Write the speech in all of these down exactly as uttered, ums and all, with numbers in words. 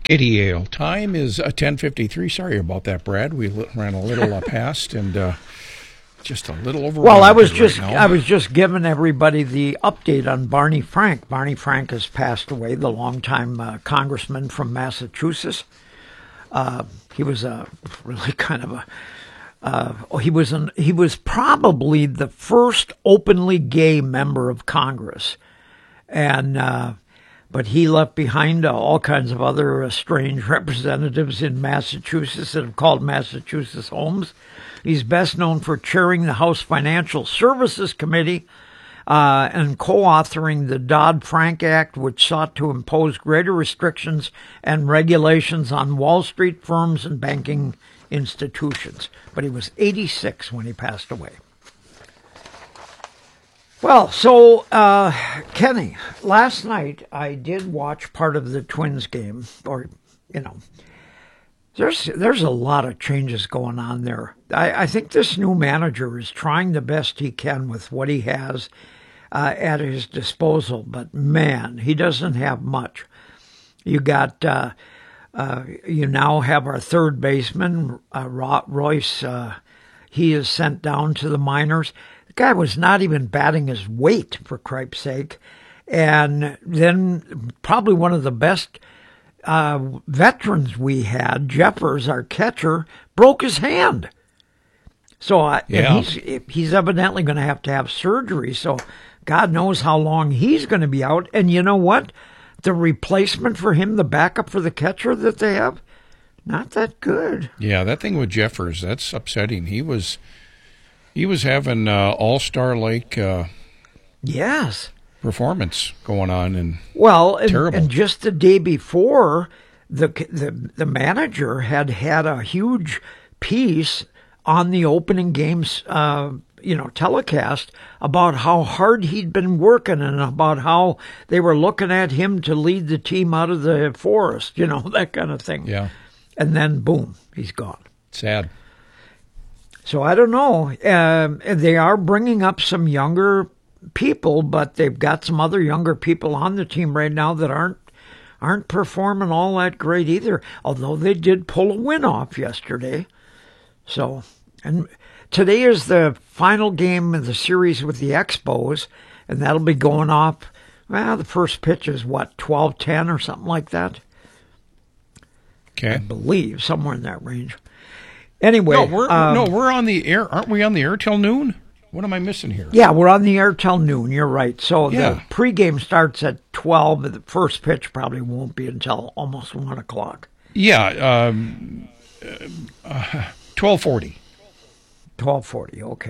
K D A L. Time is uh, ten fifty-three. Sorry about that, Brad. We li- ran a little uh, past and uh, just a little over. Well, I was just right I was just giving everybody the update on Barney Frank. Barney Frank has passed away, the longtime uh, congressman from Massachusetts. Uh, he was a really kind of a. Uh, he was an, he was probably the first openly gay member of Congress, and. Uh, But he left behind uh, all kinds of other uh, strange representatives in Massachusetts that have called Massachusetts homes. He's best known for chairing the House Financial Services Committee uh, and co-authoring the Dodd-Frank Act, which sought to impose greater restrictions and regulations on Wall Street firms and banking institutions. But he was eighty-six when he passed away. Well, so, uh, Kenny, last night I did watch part of the Twins game, or, you know, there's there's a lot of changes going on there. I, I think this new manager is trying the best he can with what he has uh, at his disposal, but man, he doesn't have much. You got, uh, uh, you now have our third baseman, uh, Royce, uh, he is sent down to the minors. Guy was not even batting his weight, for cripe's sake. And then probably one of the best uh, veterans we had, Jeffers, our catcher, broke his hand. So uh, yeah. and he's, he's evidently going to have to have surgery. So God knows how long he's going to be out. And you know what? The replacement for him, the backup for the catcher that they have, not that good. Yeah, that thing with Jeffers, that's upsetting. He was... He was having uh, all-star-like uh, yes performance going on, and well, and, terrible. And just the day before, the the the manager had had a huge piece on the opening games, uh, you know, telecast about how hard he'd been working and about how they were looking at him to lead the team out of the forest, you know, that kind of thing. Yeah. And then boom, he's gone. Sad. So I don't know. Um, they are bringing up some younger people, but they've got some other younger people on the team right now that aren't aren't performing all that great either. Although they did pull a win off yesterday. So, and today is the final game of the series with the Expos, and that'll be going off. Well, the first pitch is what, twelve ten or something like that. Okay, I believe somewhere in that range. Anyway, no, we're um, no, we're on the air. Aren't we on the air till noon? What am I missing here? Yeah, we're on the air till noon. You're right. So yeah. the pregame starts at twelve, but the first pitch probably won't be until almost one o'clock. Yeah, um, uh, twelve forty. Twelve forty. Okay.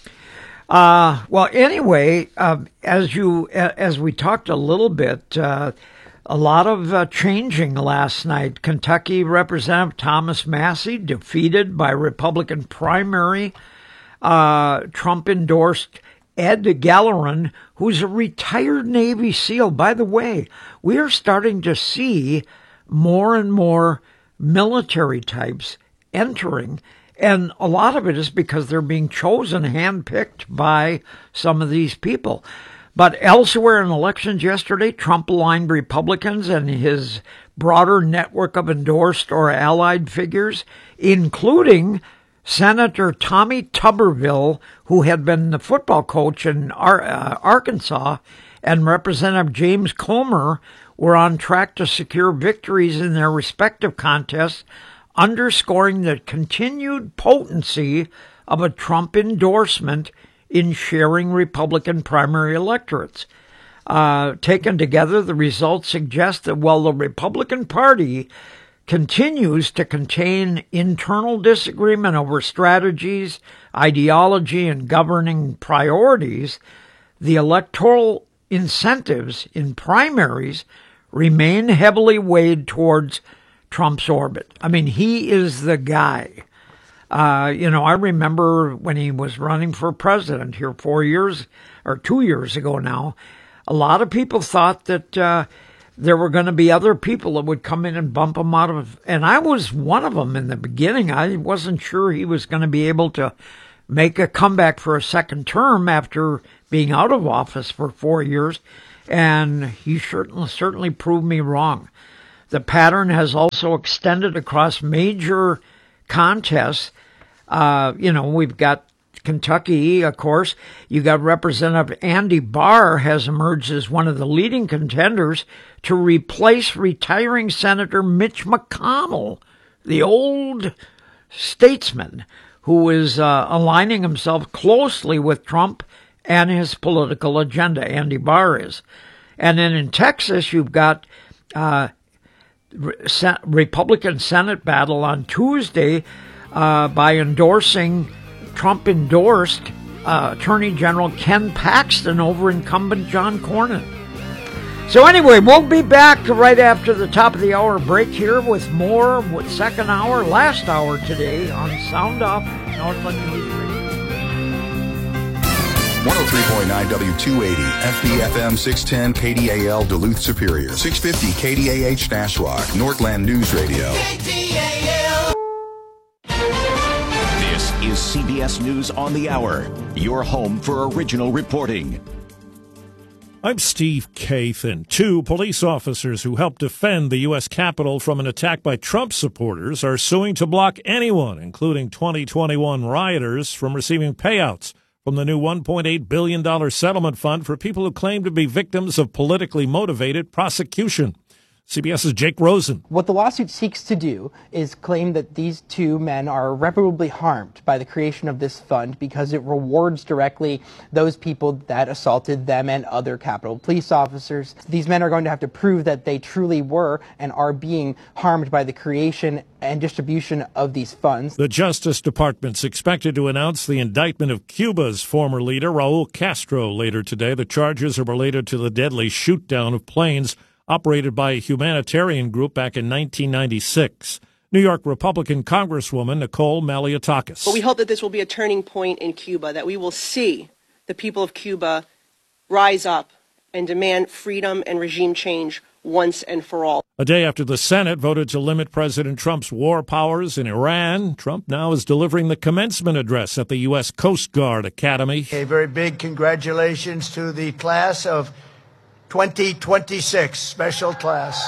Uh, well, anyway, uh, as you as we talked a little bit. Uh, A lot of uh, changing last night. Kentucky Representative Thomas Massie defeated by Republican primary. Uh, Trump endorsed Ed Galleran, who's a retired Navy SEAL. By the way, we are starting to see more and more military types entering, and a lot of it is because they're being chosen, handpicked by some of these people. But elsewhere in elections yesterday, Trump aligned Republicans and his broader network of endorsed or allied figures, including Senator Tommy Tuberville, who had been the football coach in Ar- uh, Arkansas, and Representative James Comer, were on track to secure victories in their respective contests, underscoring the continued potency of a Trump endorsement in sharing Republican primary electorates. Uh, taken together, the results suggest that while the Republican Party continues to contain internal disagreement over strategies, ideology, and governing priorities, the electoral incentives in primaries remain heavily weighed towards Trump's orbit. I mean, he is the guy. Uh, you know, I remember when he was running for president here four years or two years ago now, a lot of people thought that uh, there were going to be other people that would come in and bump him out of, and I was one of them in the beginning. I wasn't sure he was going to be able to make a comeback for a second term after being out of office for four years, and he certainly, certainly proved me wrong. The pattern has also extended across major contests. Uh, you know, we've got Kentucky, of course. You got Representative Andy Barr has emerged as one of the leading contenders to replace retiring Senator Mitch McConnell, the old statesman who is uh, aligning himself closely with Trump and his political agenda. Andy Barr is. And then in Texas, you've got uh, Republican Senate battle on Tuesday uh, by endorsing, Trump endorsed uh, Attorney General Ken Paxton over incumbent John Cornyn. So anyway, we'll be back right after the top of the hour break here with more, with second hour, last hour today on Sound Off Northland News Radio. one oh three point nine W two eighty, F B F M six ten, K D A L Duluth Superior, six fifty K D A H Nashwauk, Northland News Radio. K D A L. This is C B S News on the Hour, your home for original reporting. I'm Steve Kathan. Two police officers who helped defend the U S Capitol from an attack by Trump supporters are suing to block anyone, including twenty twenty-one rioters, from receiving payouts from the new one point eight billion dollars settlement fund for people who claim to be victims of politically motivated prosecution. CBS's Jake Rosen. What the lawsuit seeks to do is claim that these two men are irreparably harmed by the creation of this fund because it rewards directly those people that assaulted them and other Capitol police officers. These men are going to have to prove that they truly were and are being harmed by the creation and distribution of these funds. The Justice Department's expected to announce the indictment of Cuba's former leader, Raul Castro, later today. The charges are related to the deadly shoot-down of planes operated by a humanitarian group back in nineteen ninety-six. New York Republican Congresswoman Nicole Maliotakis. But we hope that this will be a turning point in Cuba, that we will see the people of Cuba rise up and demand freedom and regime change once and for all. A day after the Senate voted to limit President Trump's war powers in Iran, Trump now is delivering the commencement address at the U S Coast Guard Academy. A very big congratulations to the class of twenty twenty-six, special class.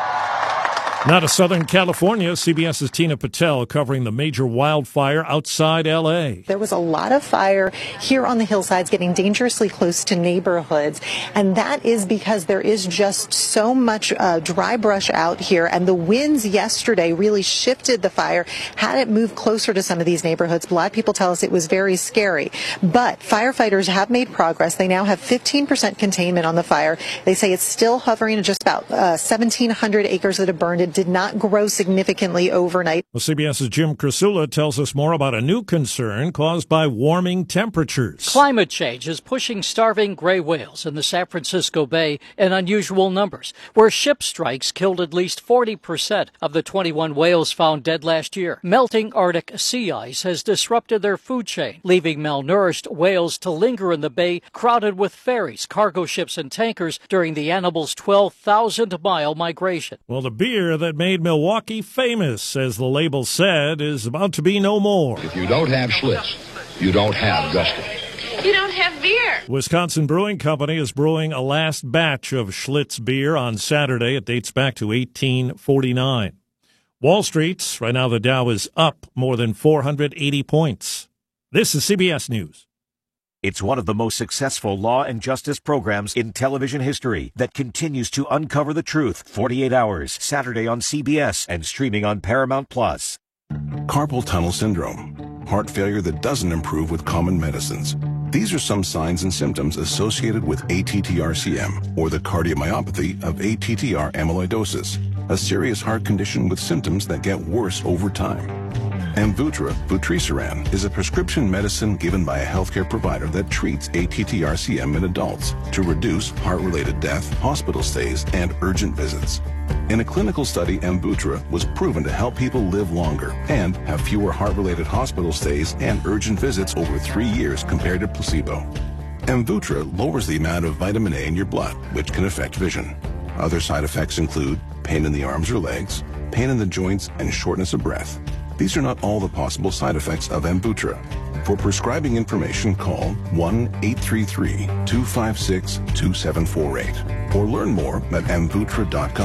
Now to Southern California, CBS's Tina Patel covering the major wildfire outside L A. There was a lot of fire here on the hillsides getting dangerously close to neighborhoods, and that is because there is just so much uh, dry brush out here, and the winds yesterday really shifted the fire, had it move closer to some of these neighborhoods. A lot of people tell us it was very scary, but firefighters have made progress. They now have fifteen percent containment on the fire. They say it's still hovering at just about uh, seventeen hundred acres that have burned. It did not grow significantly overnight. Well, CBS's Jim Krasula tells us more about a new concern caused by warming temperatures. Climate change is pushing starving gray whales in the San Francisco Bay in unusual numbers, where ship strikes killed at least forty percent of the twenty-one whales found dead last year. Melting Arctic sea ice has disrupted their food chain, leaving malnourished whales to linger in the bay, crowded with ferries, cargo ships, and tankers during the animals' twelve thousand mile migration. Well, the beer that made Milwaukee famous, as the label said, is about to be no more. If you don't have Schlitz, you don't have Gusto. You don't have beer. Wisconsin Brewing Company is brewing a last batch of Schlitz beer on Saturday. It dates back to eighteen forty-nine. Wall Street, right now the Dow is up more than four hundred eighty points. This is C B S News. It's one of the most successful law and justice programs in television history that continues to uncover the truth. forty-eight hours, Saturday on C B S and streaming on Paramount Plus. Carpal tunnel syndrome, heart failure that doesn't improve with common medicines. These are some signs and symptoms associated with A T T R C M, or the cardiomyopathy of A T T R amyloidosis, a serious heart condition with symptoms that get worse over time. Amvuttra, vutrisiran, is a prescription medicine given by a healthcare provider that treats A T T R C M in adults to reduce heart-related death, hospital stays, and urgent visits. In a clinical study, Amvuttra was proven to help people live longer and have fewer heart-related hospital stays and urgent visits over three years compared to placebo. Amvuttra lowers the amount of vitamin A in your blood, which can affect vision. Other side effects include pain in the arms or legs, pain in the joints, and shortness of breath. These are not all the possible side effects of Amvuttra. For prescribing information, call one eight three three, two five six, two seven four eight or learn more at amvuttra dot com.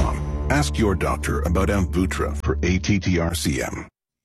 Ask your doctor about Amvuttra for A T T R C M.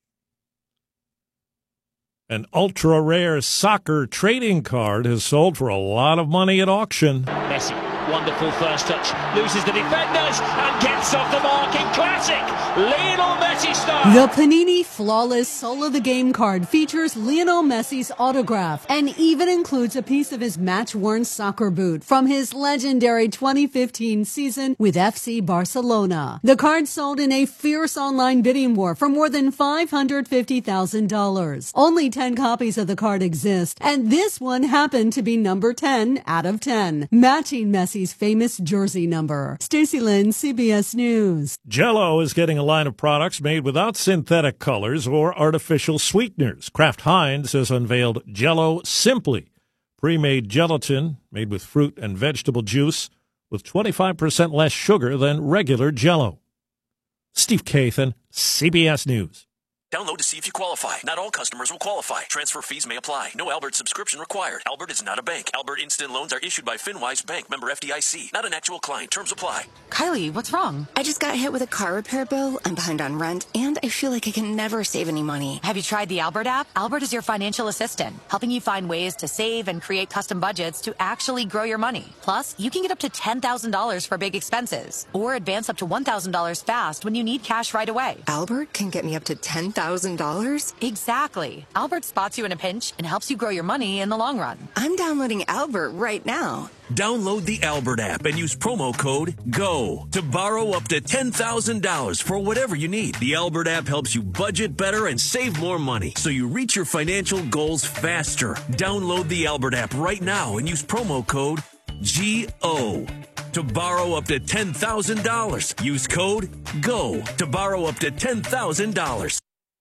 An ultra-rare soccer trading card has sold for a lot of money at auction. Messi, wonderful first touch, loses the defenders and gets off the mark in classic Lionel Messi style. The Panini Flawless Soul of the Game card features Lionel Messi's autograph and even includes a piece of his match-worn soccer boot from his legendary twenty fifteen season with F C Barcelona. The card sold in a fierce online bidding war for more than five hundred fifty thousand dollars. Only ten copies of the card exist, and this one happened to be number ten out of ten, matching Messi's famous jersey number. Stacey Lynn, C B S News. Jell-O is getting a line of products made without synthetic colors or artificial sweeteners. Kraft Heinz has unveiled Jell-O Simply, pre-made gelatin made with fruit and vegetable juice with twenty-five percent less sugar than regular Jell-O. Steve Kathan, C B S News. Download to see if you qualify. Not all customers will qualify. Transfer fees may apply. No Albert subscription required. Albert is not a bank. Albert Instant Loans are issued by FinWise Bank, member F D I C. Not an actual client. Terms apply. Kylie, what's wrong? I just got hit with a car repair bill. I'm behind on rent, and I feel like I can never save any money. Have you tried the Albert app? Albert is your financial assistant, helping you find ways to save and create custom budgets to actually grow your money. Plus, you can get up to ten thousand dollars for big expenses, or advance up to one thousand dollars fast when you need cash right away. Albert can get me up to ten thousand dollars? Exactly. Albert spots you in a pinch and helps you grow your money in the long run. I'm downloading Albert right now. Download the Albert app and use promo code GO to borrow up to ten thousand dollars for whatever you need. The Albert app helps you budget better and save more money so you reach your financial goals faster. Download the Albert app right now and use promo code G O to borrow up to ten thousand dollars. Use code GO to borrow up to ten thousand dollars.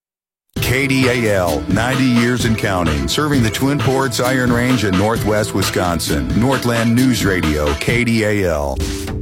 K D A L, ninety years and counting, serving the Twin Ports, Iron Range, and Northwest Wisconsin. Northland News Radio, K D A L.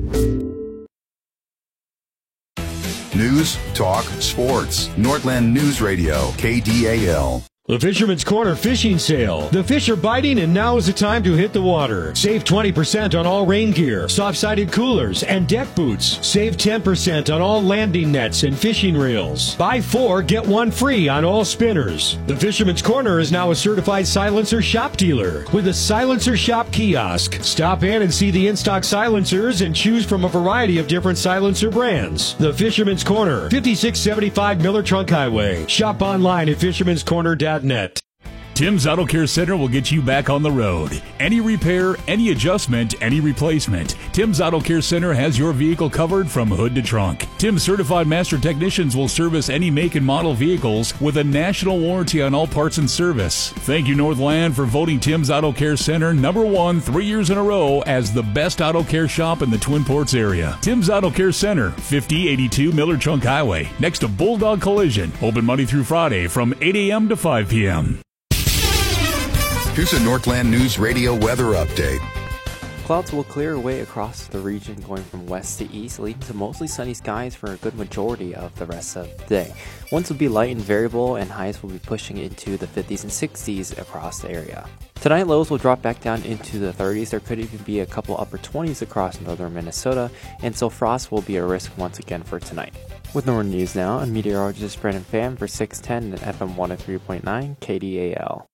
News, talk, sports. Northland News Radio, K D A L. The Fisherman's Corner Fishing Sale. The fish are biting, and now is the time to hit the water. Save twenty percent on all rain gear, soft-sided coolers, and deck boots. Save ten percent on all landing nets and fishing reels. Buy four, get one free on all spinners. The Fisherman's Corner is now a certified silencer shop dealer with a Silencer Shop kiosk. Stop in and see the in-stock silencers and choose from a variety of different silencer brands. The Fisherman's Corner, fifty-six seventy-five Miller Trunk Highway. Shop online at fishermans corner dot net. Tim's Auto Care Center will get you back on the road. Any repair, any adjustment, any replacement. Tim's Auto Care Center has your vehicle covered from hood to trunk. Tim's certified master technicians will service any make and model vehicles with a national warranty on all parts and service. Thank you, Northland, for voting Tim's Auto Care Center number one three years in a row as the best auto care shop in the Twin Ports area. Tim's Auto Care Center, fifty eighty-two Miller Trunk Highway, next to Bulldog Collision. Open Monday through Friday from eight a.m. to five p.m. Here's a Northland News Radio weather update. Clouds will clear away across the region going from west to east, leading to mostly sunny skies for a good majority of the rest of the day. Winds will be light and variable, and highs will be pushing into the fifties and sixties across the area. Tonight, lows will drop back down into the thirties. There could even be a couple upper twenties across northern Minnesota, and so frost will be a risk once again for tonight. With Northern News now, I'm meteorologist Brendan Pham for six ten at F M one oh three point nine K D A L.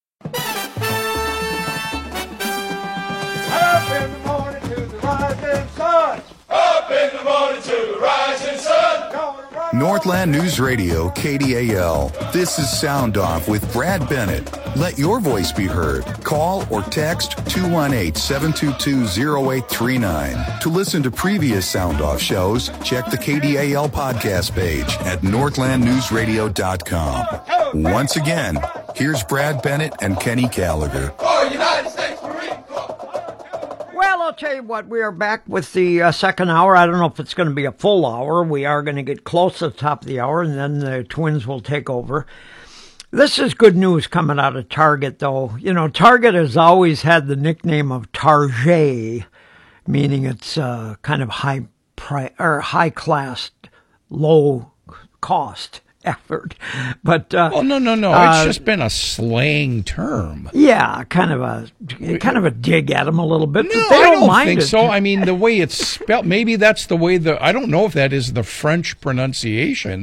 Up in the morning to the rising sun. Up in the morning to the rising sun. Northland News Radio, K D A L. This is Sound Off with Brad Bennett. Let your voice be heard. Call or text two one eight, seven two two, zero eight three nine. To listen to previous Sound Off shows, check the K D A L podcast page at northland news radio dot com. Once again, here's Brad Bennett and Kenny Gallagher. For United States Marine Corps. Well, I'll tell you what, we are back with the uh, second hour. I don't know if it's going to be a full hour. We are going to get close to the top of the hour, and then the Twins will take over. This is good news coming out of Target, though. You know, Target has always had the nickname of Target, meaning it's uh, kind of high pri- or high class, low cost effort. But uh, oh no, no, no! Uh, it's just been a slang term. Yeah, kind of a kind of a dig at them a little bit. No, but they I don't don't mind think it. so. I mean, the way it's spelled, maybe that's the way the. I don't know if that is the French pronunciation.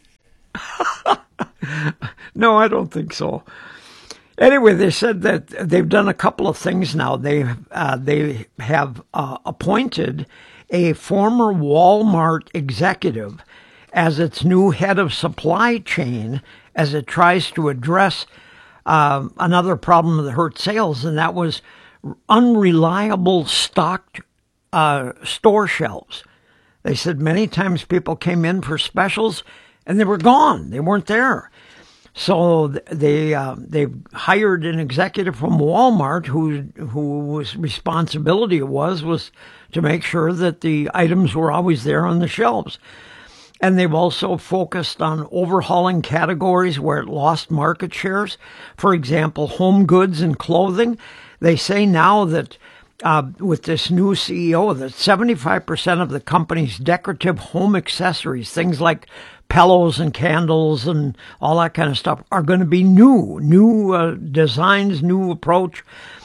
No, I don't think so. Anyway, they said that they've done a couple of things now. They uh, they have uh, appointed a former Walmart executive as its new head of supply chain as it tries to address uh, another problem that hurt sales, and that was unreliable stocked uh, store shelves. They said many times people came in for specials and they were gone. They weren't there. So they uh, they hired an executive from Walmart who whose responsibility it was was to make sure that the items were always there on the shelves. And they've also focused on overhauling categories where it lost market shares. For example, home goods and clothing. They say now that uh, with this new C E O that seventy-five percent of the company's decorative home accessories, things like pillows and candles and all that kind of stuff, are going to be new, new uh, designs, new approach.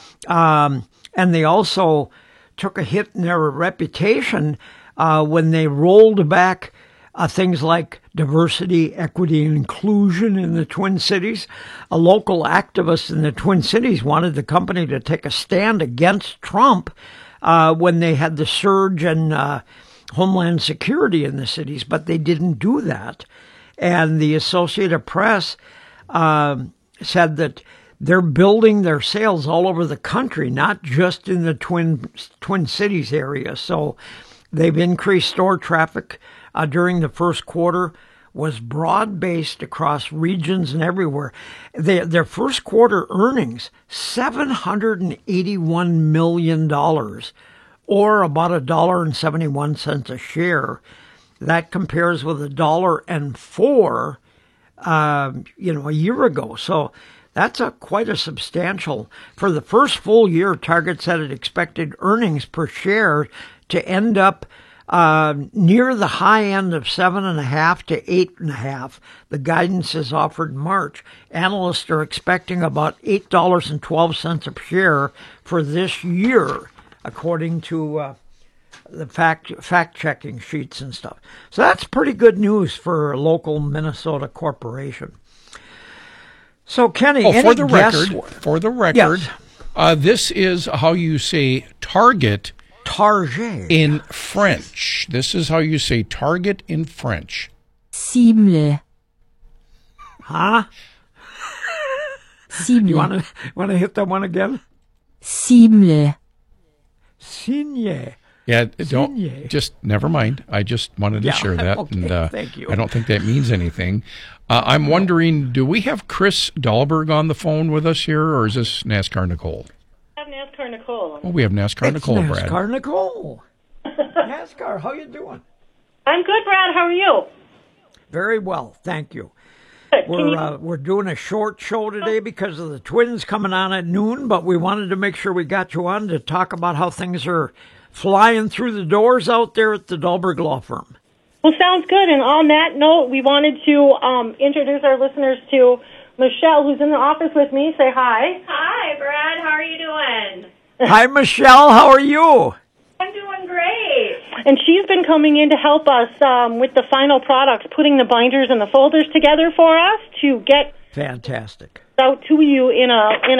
Um, and they also took a hit in their reputation uh, when they rolled back uh, things like diversity, equity, and inclusion in the Twin Cities. A local activist in the Twin Cities wanted the company to take a stand against Trump uh, when they had the surge in uh, Homeland Security in the cities, but they didn't do that. And the Associated Press uh, said that they're building their sales all over the country, not just in the Twin Twin Cities area. So they've increased store traffic uh, during the first quarter, was broad-based across regions and everywhere. They, their first quarter earnings, seven hundred eighty-one million dollars, or about a dollar and seventy-one cents a share. That compares with a dollar and four, uh, you know, a year ago. So that's a quite a substantial. For the first full year, Target said it expected earnings per share to end up uh, near the high end of seven and a half to eight and a half. The guidance is offered in March. Analysts are expecting about eight dollars and twelve cents a share for this year, according to uh, the fact fact checking sheets and stuff. So that's pretty good news for a local Minnesota corporation. So Kenny, oh, any for the guess? record, for the record, Yes. uh, this is how you say Target. Target in French. This is how you say Target in French. Cible. Huh? Cible. You want to want to hit that one again? Cible. Signe. Yeah, don't Signe. just never mind. I just wanted to Yeah, share that, okay, and uh, thank you. I don't think that means anything. Uh, I'm wondering, do we have Chris Dahlberg on the phone with us here, or is this NASCAR Nicole? I have NASCAR Nicole. Oh, we have NASCAR It's Nicole, Brad. NASCAR Nicole. NASCAR, how you doing? I'm good, Brad. How are you? Very well, thank you. Good. Can We're you- uh, we're doing a short show today because of the Twins coming on at noon, but we wanted to make sure we got you on to talk about how things are flying through the doors out there at the Dahlberg Law Firm. Well, sounds good. And on that note, we wanted to um, introduce our listeners to Michelle, who's in the office with me. Say hi. Hi, Brad. How are you doing? Hi, Michelle. How are you? I'm doing great. And she's been coming in to help us um, with the final products, putting the binders and the folders together for us to get Fantastic. out to you in a in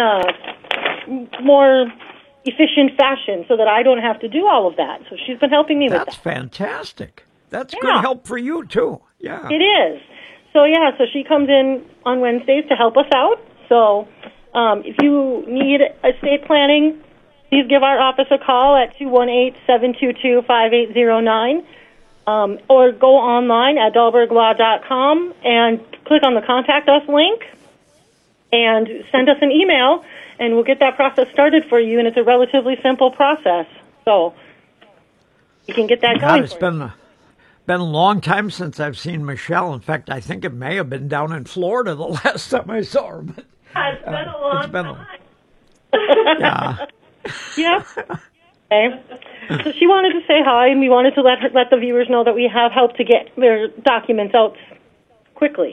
a more efficient fashion, so that I don't have to do all of that. So she's been helping me with That's that. fantastic. That's Yeah. good help for you, too. Yeah. It is. So, yeah, so she comes in on Wednesdays to help us out. So um, if you need estate planning, please give our office a call at two one eight, seven two two, five eight zero nine um, or go online at dahlberg law dot com and click on the Contact Us link and send us an email, and we'll get that process started for you, and it's a relatively simple process. So you can get that God, going it's for been a, been a long time since I've seen Michelle. In fact, I think it may have been down in Florida the last time I saw her. But, It's been a long it's been time. a, yeah. Yeah. Okay. So she wanted to say hi, and we wanted to let her, let the viewers know that we have helped to get their documents out quickly.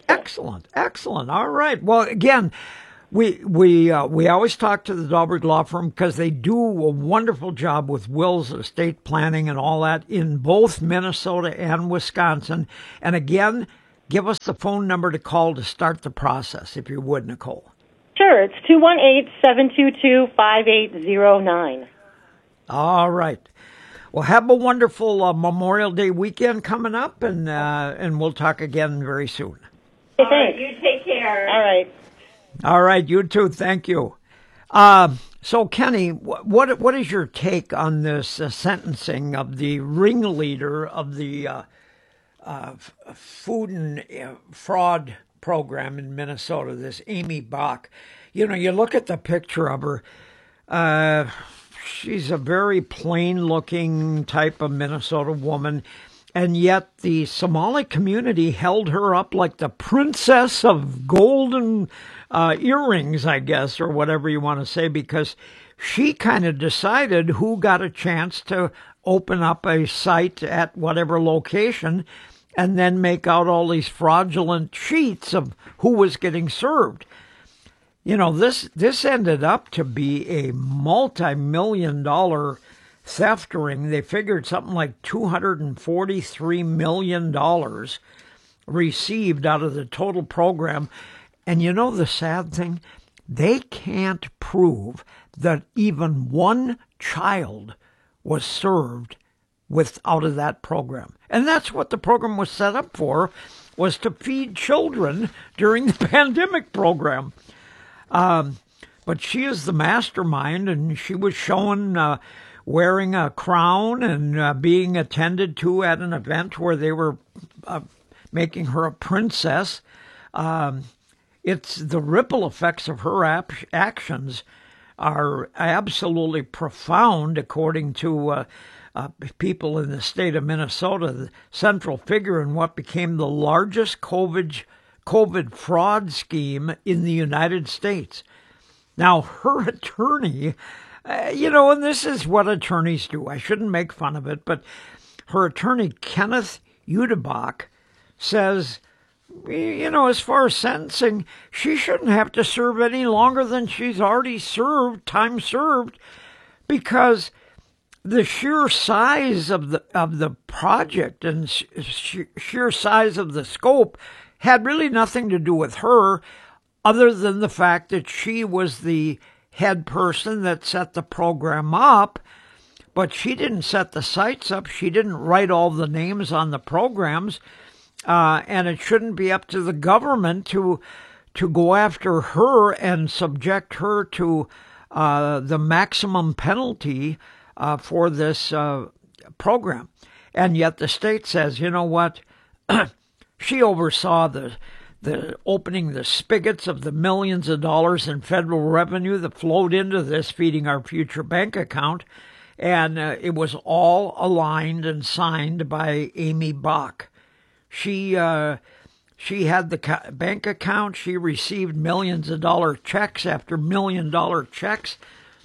Excellent, excellent. All right. Well, again, we we uh, we always talk to the Dahlberg Law Firm because they do a wonderful job with wills, estate planning, and all that in both Minnesota and Wisconsin. And again, give us the phone number to call to start the process, if you would, Nicole. Sure, it's two one eight, seven two two, five eight zero nine. All right. Well, have a wonderful uh, Memorial Day weekend coming up, and uh, and we'll talk again very soon. Hey, thanks. You take care. All right. All right, you too. Thank you. Uh, so, Kenny, what what is your take on this uh, sentencing of the ringleader of the uh, uh, food and uh, fraud program in Minnesota, this Amy Bach? You know, you look at the picture of her. Uh, she's a very plain-looking type of Minnesota woman. And yet the Somali community held her up like the princess of golden uh, earrings, I guess, or whatever you want to say, because she kind of decided who got a chance to open up a site at whatever location and then make out all these fraudulent sheets of who was getting served. You know, this, this ended up to be a multi-million dollar theft ring. They figured something like two hundred forty-three million dollars received out of the total program. And you know the sad thing? They can't prove that even one child was served with out of that program. And that's what the program was set up for, was to feed children during the pandemic program. Um, but she is the mastermind, and she was shown uh, wearing a crown and uh, being attended to at an event where they were uh, making her a princess. Um, it's the ripple effects of her ap- actions are absolutely profound, according to uh, uh, people in the state of Minnesota. The central figure in what became the largest COVID, COVID fraud scheme in the United States. Now, her attorney... Uh, you know, and this is what attorneys do. I shouldn't make fun of it, but her attorney, Kenneth Udebach, says, you know, as far as sentencing, she shouldn't have to serve any longer than she's already served, time served, because the sheer size of the of the project and sh- sheer size of the scope had really nothing to do with her, other than the fact that she was the head person that set the program up, but she didn't set the sites up. She didn't write all the names on the programs, uh, and it shouldn't be up to the government to to go after her and subject her to uh, the maximum penalty uh, for this uh, program. And yet the state says, you know what, she oversaw the the opening the spigots of the millions of dollars in federal revenue that flowed into this, feeding our future bank account. And uh, it was all aligned and signed by Amy Bach. She uh, she had the ca- bank account. She received millions of dollar checks after million dollar checks.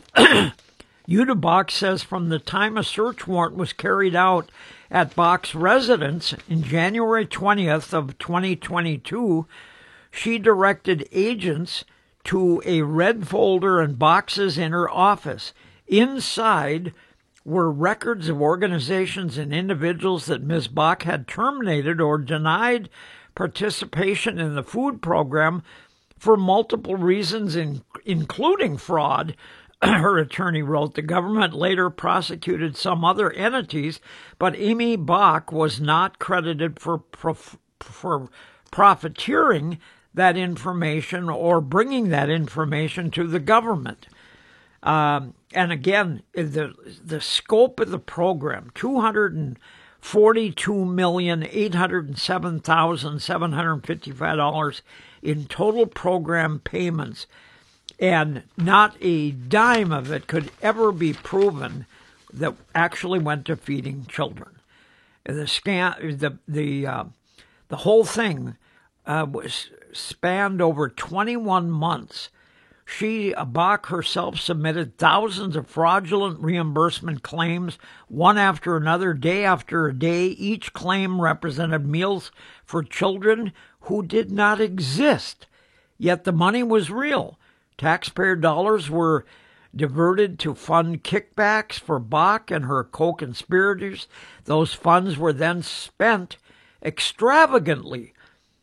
Udebach says from the time a search warrant was carried out at Bach's residence in January twentieth of twenty twenty-two, she directed agents to a red folder and boxes in her office. Inside were records of organizations and individuals that Miz Bach had terminated or denied participation in the food program for multiple reasons, in, including fraud. Her attorney wrote, the government later prosecuted some other entities, but Amy Bach was not credited for prof- for profiteering that information or bringing that information to the government. Um, and again, the the scope of the program, two hundred forty-two million, eight hundred seven thousand, seven hundred fifty-five dollars in total program payments. And not a dime of it could ever be proven that actually went to feeding children. The scan, the the uh, the whole thing uh, was spanned over twenty-one months, She, Bach herself, submitted thousands of fraudulent reimbursement claims, one after another, day after day. Each claim represented meals for children who did not exist, yet the money was real. Taxpayer dollars were diverted to fund kickbacks for Bach and her co-conspirators. Those funds were then spent extravagantly,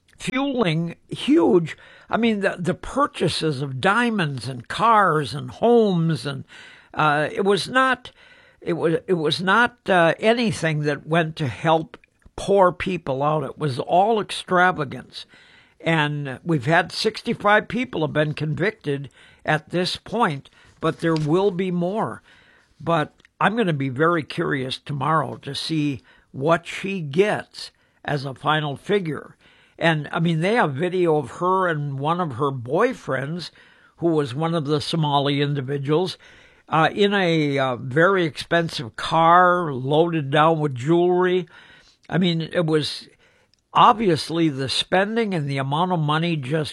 fueling huge, I mean, the, the purchases of diamonds and cars and homes, and uh, it was not, it was it was not uh, anything that went to help poor people out. It was all extravagance, and we've had sixty-five people have been convicted at this point, but there will be more. But I'm going to be very curious tomorrow to see what she gets as a final figure. And, I mean, they have video of her and one of her boyfriends, who was one of the Somali individuals, uh, in a uh, very expensive car, loaded down with jewelry. I mean, it was obviously the spending and the amount of money just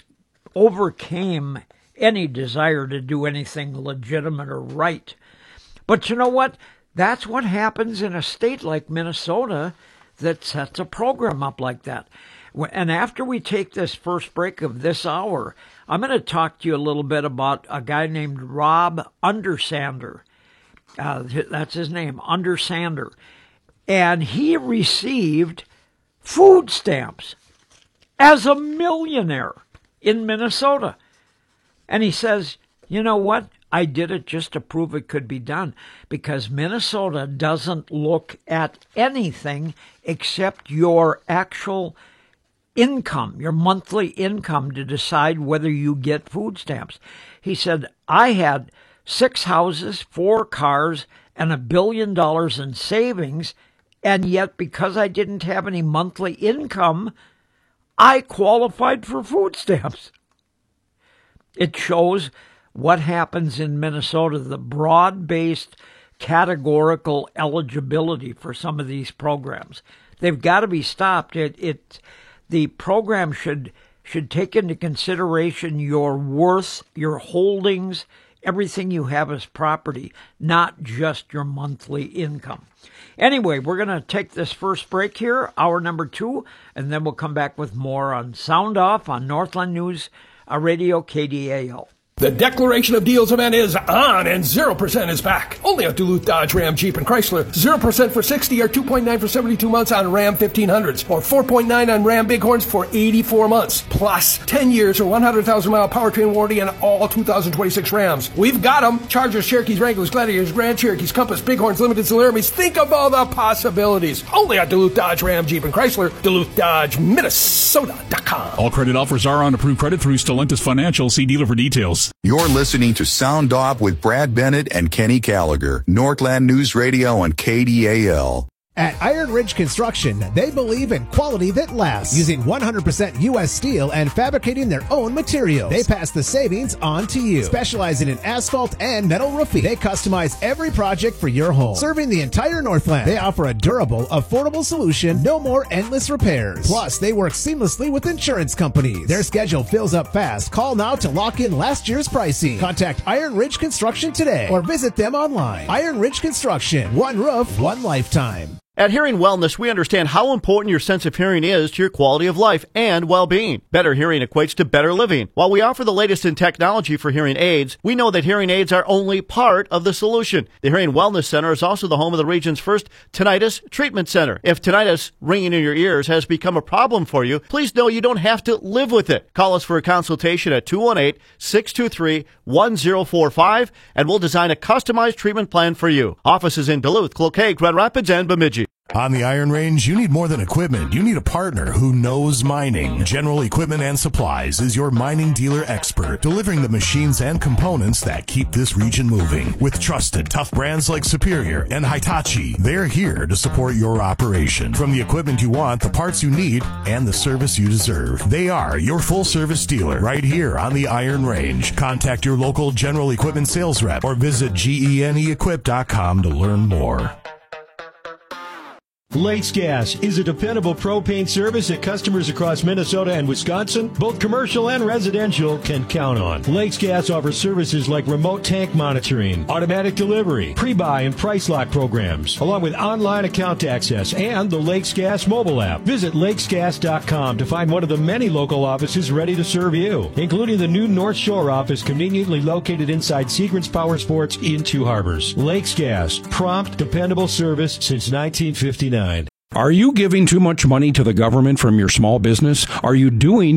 overcame any desire to do anything legitimate or right. But you know what? That's what happens in a state like Minnesota that sets a program up like that. And after we take this first break of this hour, I'm going to talk to you a little bit about a guy named Rob Undersander. Uh, that's his name, Undersander. And he received food stamps as a millionaire in Minnesota. And he says, you know what? I did it just to prove it could be done, because Minnesota doesn't look at anything except your actual income, your monthly income, to decide whether you get food stamps. He said, I had six houses, four cars, and a billion dollars in savings, and yet because I didn't have any monthly income, I qualified for food stamps. It shows what happens in Minnesota, the broad-based categorical eligibility for some of these programs. They've got to be stopped. It, it, the program should should take into consideration your worth, your holdings, everything you have as property, not just your monthly income. Anyway, we're going to take this first break here, hour number two, and then we'll come back with more on Sound Off on Northland News uh, Radio K D A L. The Declaration of Deals event is on, and zero percent is back. Only at Duluth Dodge, Ram, Jeep, and Chrysler. zero percent for sixty or two point nine for seventy-two months on Ram fifteen hundreds, or four point nine on Ram Bighorns for eighty-four months. Plus, ten years or one hundred thousand mile powertrain warranty on all two thousand twenty-six Rams. We've got them. Chargers, Cherokees, Wranglers, Gladiators, Grand Cherokees, Compass, Bighorns, Limited, Laramies. Think of all the possibilities. Only at Duluth Dodge, Ram, Jeep, and Chrysler. Duluth Dodge, Minnesota dot com. All credit offers are on approved credit through Stellantis Financial. See dealer for details. You're listening to Sound Off with Brad Bennett and Kenny Gallagher, Northland News Radio and K D A L. At Iron Ridge Construction, they believe in quality that lasts, using one hundred percent U S steel and fabricating their own materials. They pass the savings on to you. Specializing in asphalt and metal roofing, they customize every project for your home. Serving the entire Northland, they offer a durable, affordable solution, no more endless repairs. Plus, they work seamlessly with insurance companies. Their schedule fills up fast. Call now to lock in last year's pricing. Contact Iron Ridge Construction today or visit them online. Iron Ridge Construction, one roof, one lifetime. At Hearing Wellness, we understand how important your sense of hearing is to your quality of life and well-being. Better hearing equates to better living. While we offer the latest in technology for hearing aids, we know that hearing aids are only part of the solution. The Hearing Wellness Center is also the home of the region's first tinnitus treatment center. If tinnitus, ringing in your ears, has become a problem for you, please know you don't have to live with it. Call us for a consultation at two one eight, six two three, one zero four five, and we'll design a customized treatment plan for you. Offices in Duluth, Cloquet, Grand Rapids, and Bemidji. On the Iron Range, you need more than equipment. You need a partner who knows mining. General Equipment and Supplies is your mining dealer expert, delivering the machines and components that keep this region moving. With trusted, tough brands like Superior and Hitachi, they're here to support your operation. From the equipment you want, the parts you need, and the service you deserve. They are your full-service dealer right here on the Iron Range. Contact your local General Equipment sales rep or visit G E N E equip dot com to learn more. Lakes Gas is a dependable propane service that customers across Minnesota and Wisconsin, both commercial and residential, can count on. Lakes Gas offers services like remote tank monitoring, automatic delivery, pre-buy and price lock programs, along with online account access and the Lakes Gas mobile app. Visit lakes gas dot com to find one of the many local offices ready to serve you, including the new North Shore office conveniently located inside Sequence Power Sports in Two Harbors. Lakes Gas, prompt, dependable service since nineteen fifty-nine. Are you giving too much money to the government from your small business? Are you doing